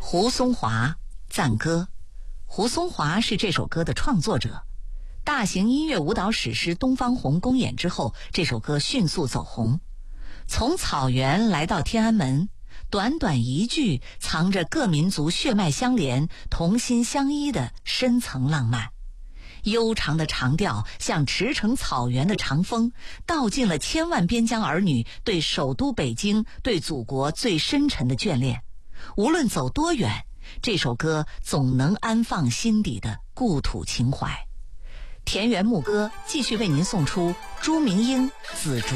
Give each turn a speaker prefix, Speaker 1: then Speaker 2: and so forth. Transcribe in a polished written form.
Speaker 1: 胡松华赞歌。胡松华是这首歌的创作者。大型音乐舞蹈史诗《东方红》公演之后，这首歌迅速走红。从草原来到天安门，短短一句藏着各民族血脉相连、同心相依的深层浪漫。悠长的长调像驰骋草原的长风，道尽了千万边疆儿女对首都北京、对祖国最深沉的眷恋。无论走多远，这首歌总能安放心底的故土情怀。田园牧歌继续为您送出朱明英《紫竹》。